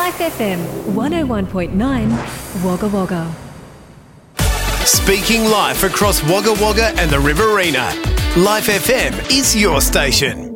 Life FM 101.9 Wagga Wagga. Speaking live across Wagga Wagga and the Riverina, Life FM is your station.